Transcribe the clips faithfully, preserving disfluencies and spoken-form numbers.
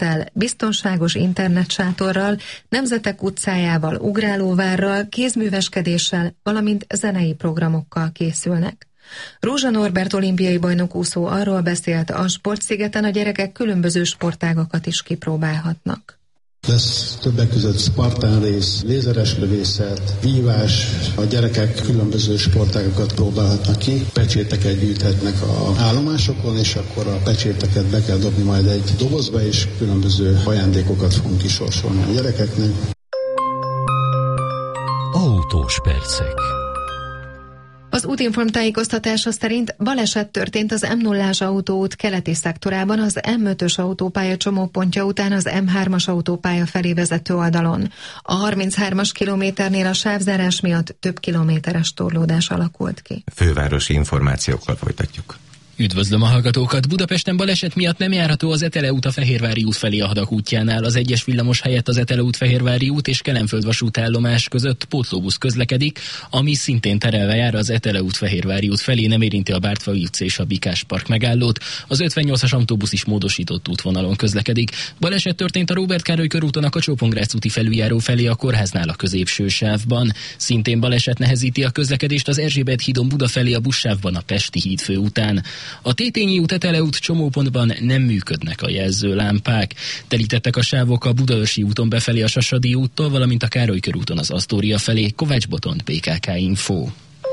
lifttel, biztonságos internetsátorral, Nemzetek utcájával, ugrálóvárral, kézműveskedéssel, valamint zenei programokkal készülnek. Rózsa Norbert olimpiai bajnok úszó arról beszélt, a sportszigeten a gyerekek különböző sportágakat is kipróbálhatnak. Lesz többek között spartán rész, lézeres lövészet, vívás, a gyerekek különböző sportágokat próbálhatnak ki, pecséteket gyűjthetnek a állomásokon, és akkor a pecséteket be kell dobni majd egy dobozba, és különböző ajándékokat fogunk kisorsolni a gyerekeknek. Autós percek. Az Útinform tájékoztatása szerint baleset történt az em nullás autóút keleti szektorában az em ötös autópálya csomópontja után az em hármas autópálya felé vezető oldalon. A harminchármas kilométernél a sávzárás miatt több kilométeres torlódás alakult ki. Fővárosi információkkal folytatjuk. Üdvözlöm a hallgatókat! Budapesten baleset miatt nem járható az Etele út a Fehérvári út felé a Hadak útjánál. Az egyes villamos helyett az Etele út Fehérvári út és Kelenföld vasútállomás között pótlóbusz közlekedik, ami szintén terelve jár az Etele út Fehérvári út felé, nem érinti a Bártfai utca és a Bikás park megállót. Az ötvennyolcas autóbusz is módosított útvonalon közlekedik. Baleset történt a Róbert Károly körúton a Kacsó-Pongrác úti felüljáró felé a kórháznál a középső sávban. Szintén baleset nehezíti a közlekedést az Erzsébet hídon Buda felé a buszsávban a Pesti híd fő után. A Tétényi út Etele út csomópontban nem működnek a jelzőlámpák. Telítettek a sávok a Budaörsi úton befelé a Sasadi úttól, valamint a Károly körúton az Asztória felé. Kovács Botond, bé ká ká Info.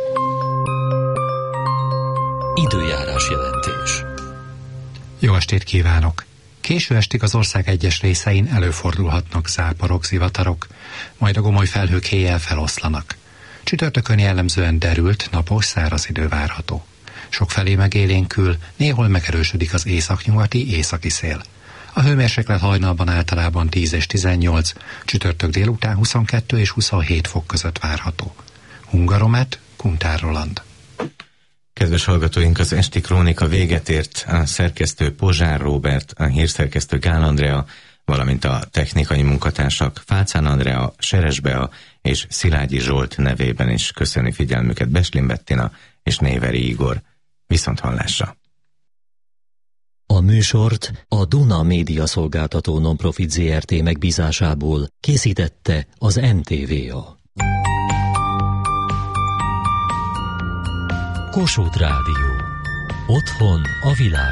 Időjárás jelentés. Jó estét kívánok! Késő estig az ország egyes részein előfordulhatnak záporok, zivatarok, majd a gomoly felhők éjjel feloszlanak. Csütörtökön jellemzően derült, napos, száraz idő várható. Sokfelé megélénkül, néhol megerősödik az északnyugati északi szél. A hőmérséklet hajnalban általában tíz és tizennyolc, csütörtök délután huszonkettő és huszonhét fok között várható. Hungaromet, Kuntár Roland. Kedves hallgatóink, az esti krónika véget ért. A szerkesztő Pozsár Róbert, a hírszerkesztő Gál Andrea, valamint a technikai munkatársak Fácán Andrea, Seres Bea és Szilágyi Zsolt nevében is köszöni figyelmüket Beslin Bettina és Néveri Igor. Viszont hallásra! A műsort a Duna Média Szolgáltató Nonprofit zé er té megbízásából készítette az en té vé á. Kossuth Rádió. Otthon a világ.